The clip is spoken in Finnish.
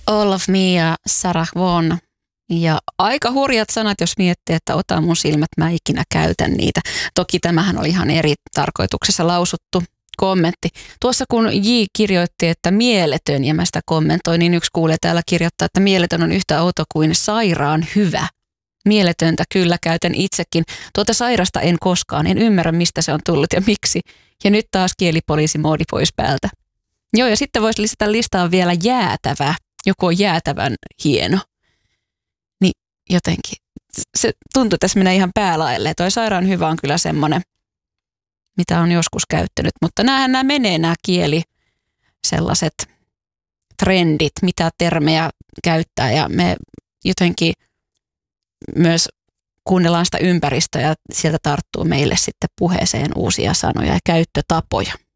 All of Me ja Sarah Vaughan. Ja aika hurjat sanat, jos miettii, että ota mun silmät, mä ikinä käytän niitä. Toki tämähän oli ihan eri tarkoituksessa lausuttu kommentti. Tuossa kun J kirjoitti, että mieletön ja mä sitä kommentoin, niin yksi kuulija täällä kirjoittaa, että mieletön on yhtä outo kuin sairaan hyvä. Mieletöntä kyllä käytän itsekin. Tuota sairasta en koskaan, en ymmärrä mistä se on tullut ja miksi. Ja nyt taas kielipoliisimoodi pois päältä. Joo, ja sitten voisi lisätä listaan vielä jäätävä. Joku on jäätävän hieno. Niin jotenkin, se tuntuu tässä menee ihan päälaelleen. Toi sairaan hyvä on kyllä semmoinen, mitä on joskus käyttänyt. Mutta nämä menee nämä kieli sellaiset trendit, mitä termejä käyttää. Ja me jotenkin myös kuunnellaan sitä ympäristöä ja sieltä tarttuu meille sitten puheeseen uusia sanoja ja käyttötapoja.